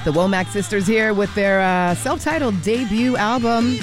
The Womack Sisters here with their self-titled debut album.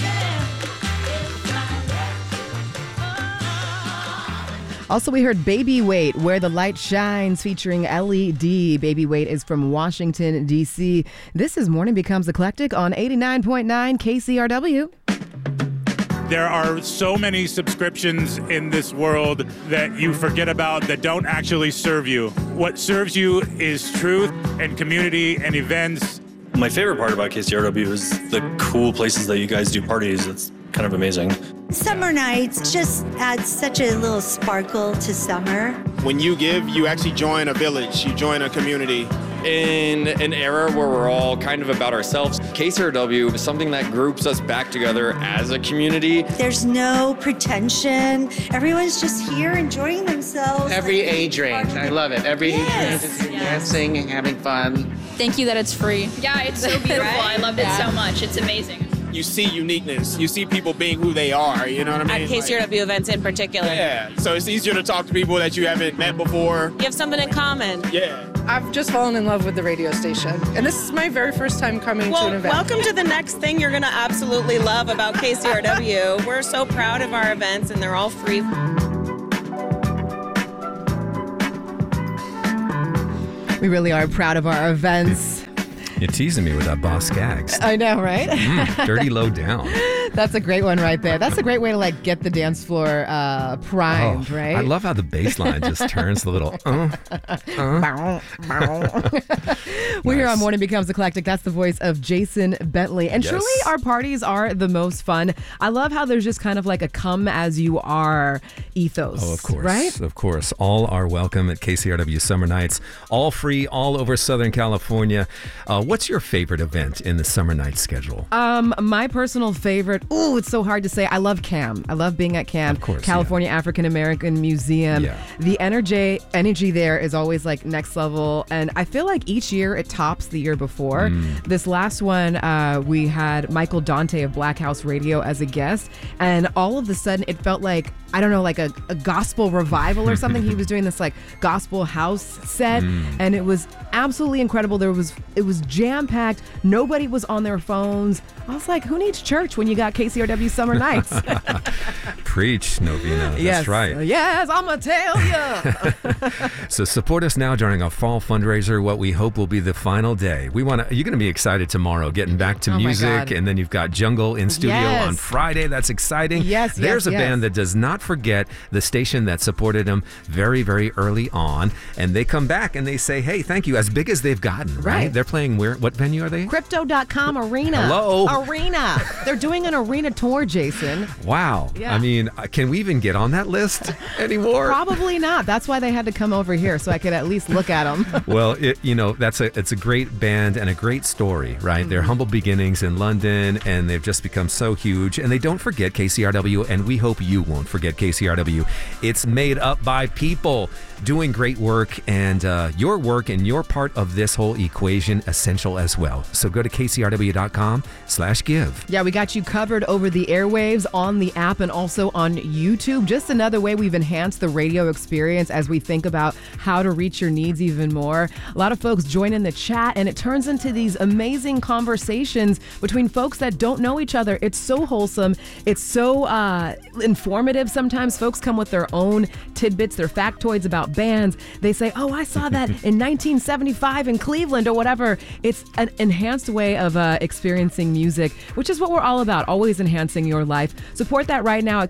Also, we heard Baby Wait, Where the Light Shines, featuring LED. Baby Wait is from Washington, D.C. This is Morning Becomes Eclectic on 89.9 KCRW. There are so many subscriptions in this world that you forget about that don't actually serve you. What serves you is truth and community and events. My favorite part about KCRW is the cool places that you guys do parties. It's kind of amazing. Summer nights just add such a little sparkle to summer. When you give, you actually join a village, you join a community. In an era where we're all kind of about ourselves, KCRW is something that groups us back together as a community. There's no pretension. Everyone's just here enjoying themselves. Every age range. I love it. Every age range is dancing and having fun. Thank you that it's free. Yeah, it's so beautiful. Right? I loved it so much. It's amazing. You see uniqueness. You see people being who they are, you know what I mean? At KCRW events in particular. Yeah, so it's easier to talk to people that you haven't met before. You have something in common. Yeah. I've just fallen in love with the radio station. And this is my very first time coming to an event. Welcome to the next thing you're going to absolutely love about KCRW. We're so proud of our events, and they're all free. We really are proud of our events. You're teasing me with that Boss Skaggs. I know, right? Dirty Low Down. That's a great one right there. That's a great way to like get the dance floor primed, right? I love how the bass line just turns the little We're here on Morning Becomes Eclectic. That's the voice of Jason Bentley. And truly our parties are the most fun. I love how there's just kind of like a come as you are ethos. Oh, of course. Right? Of course. All are welcome at KCRW Summer Nights. All free, all over Southern California. What's your favorite event in the Summer Nights schedule? My personal favorite, it's so hard to say. I love CAM. I love being at CAM, of course, California African American Museum. Yeah. The energy there is always like next level. And I feel like each year it tops the year before. This last one, we had Michael Dante of Black House Radio as a guest. And all of a sudden it felt like, I don't know, like a gospel revival or something. He was doing this like gospel house set, and it was absolutely incredible. It was jam-packed. Nobody was on their phones. I was like, who needs church when you got KCRW Summer Nights? Preach, Novena. Yes. That's right. Yes, I'm going to tell you. So support us now during our fall fundraiser, what we hope will be the final day. You're going to be excited tomorrow, getting back to music, and then you've got Jungle in studio on Friday. That's exciting. There's a band that does not forget the station that supported them very, very early on, and they come back and they say, hey, thank you, as big as they've gotten, right? They're playing what venue are they? Crypto.com Arena. Hello. Arena. They're doing an arena tour, Jason. Wow. Yeah. I mean, can we even get on that list anymore? Probably not. That's why they had to come over here so I could at least look at them. Well, it's a great band and a great story, right? Their humble beginnings in London, and they've just become so huge. And they don't forget KCRW, and we hope you won't forget KCRW. It's made up by people doing great work, and your work and your part of this whole equation essential as well. So go to kcrw.com/give. Yeah, we got you covered over the airwaves, on the app, and also on YouTube. Just another way we've enhanced the radio experience as we think about how to reach your needs even more. A lot of folks join in the chat, and it turns into these amazing conversations between folks that don't know each other. It's so wholesome. It's so informative. Sometimes folks come with their own tidbits, their factoids about bands. They say, oh, I saw that in 1975 in Cleveland or whatever. It's an enhanced way of experiencing music, which is what we're all about, always enhancing your life. Support that right now at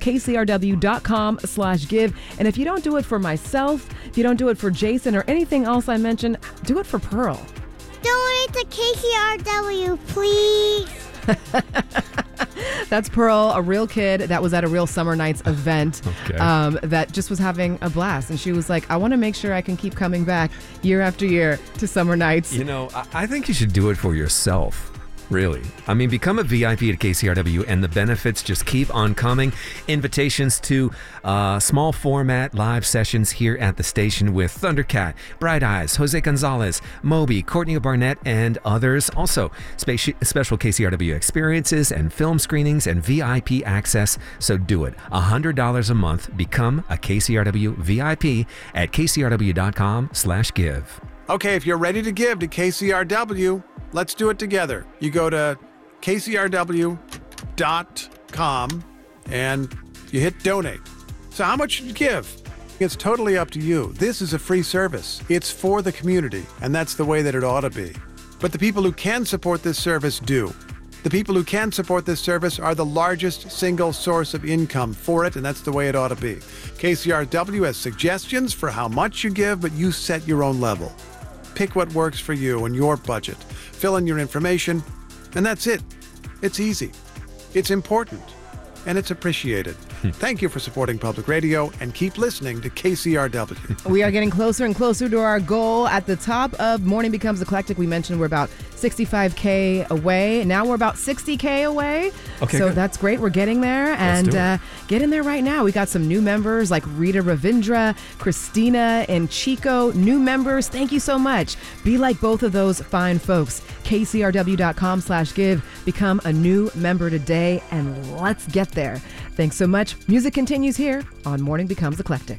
kcrw.com/give. And if you don't do it for myself, if you don't do it for Jason or anything else I mentioned, do it for Pearl. Donate to KCRW, please. That's Pearl, a real kid that was at a real Summer Nights event that just was having a blast. And she was like, I want to make sure I can keep coming back year after year to Summer Nights. You know, I think you should do it for yourself. Really. I mean, become a VIP at KCRW and the benefits just keep on coming. Invitations to small format live sessions here at the station with Thundercat, Bright Eyes, Jose Gonzalez, Moby, Courtney Barnett, and others. Also, special KCRW experiences and film screenings and VIP access. So do it. $100 a month. Become a KCRW VIP at kcrw.com/give. Okay, if you're ready to give to KCRW, Let's do it together. You go to kcrw.com and you hit donate. So how much should you give? It's totally up to you. This is a free service. It's for the community, and that's the way that it ought to be. But the people who can support this service do. The people who can support this service are the largest single source of income for it, and that's the way it ought to be. KCRW has suggestions for how much you give, but you set your own level. Pick what works for you and your budget. Fill in your information, and that's it. It's easy. It's important, and it's appreciated. Thank you for supporting public radio, and keep listening to KCRW. We are getting closer and closer to our goal. At the top of Morning Becomes Eclectic, we mentioned we're about 65K away. Now we're about 60K away. Okay, so good. that's great. We're getting there. And get in there right now. We got some new members like Rita Ravindra, Christina, and Chico. New members, thank you so much. Be like both of those fine folks. KCRW.com/give. Become a new member today, and let's get there. Thanks so much. Music continues here on Morning Becomes Eclectic.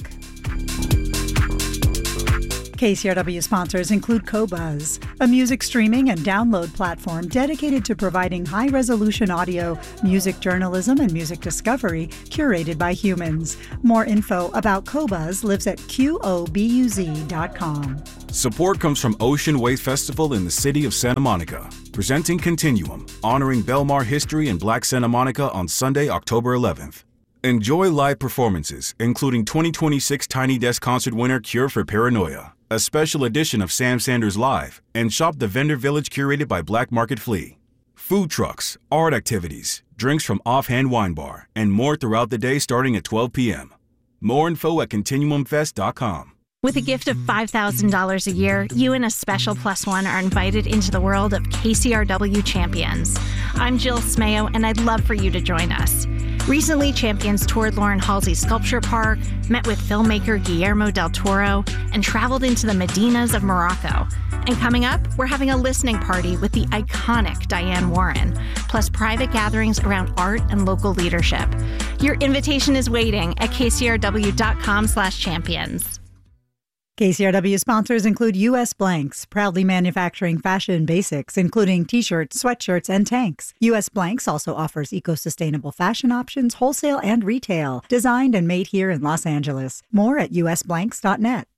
KCRW sponsors include Qobuz, a music streaming and download platform dedicated to providing high-resolution audio, music journalism, and music discovery curated by humans. More info about Qobuz lives at qobuz.com. Support comes from Ocean Wave Festival in the city of Santa Monica, presenting Continuum, honoring Belmar history in Black Santa Monica on Sunday, October 11th. Enjoy live performances, including 2026 Tiny Desk concert winner Cure for Paranoia, a special edition of Sam Sanders Live, and shop the vendor village curated by Black Market Flea. Food trucks, art activities, drinks from Offhand Wine Bar, and more throughout the day starting at 12 p.m. More info at ContinuumFest.com. With a gift of $5,000 a year, you and a special plus one are invited into the world of KCRW Champions. I'm Jill Smayo, and I'd love for you to join us. Recently, Champions toured Lauren Halsey Sculpture Park, met with filmmaker Guillermo del Toro, and traveled into the Medinas of Morocco. And coming up, we're having a listening party with the iconic Diane Warren, plus private gatherings around art and local leadership. Your invitation is waiting at kcrw.com/champions. KCRW sponsors include U.S. Blanks, proudly manufacturing fashion basics, including t-shirts, sweatshirts, and tanks. U.S. Blanks also offers eco-sustainable fashion options, wholesale and retail, designed and made here in Los Angeles. More at usblanks.net.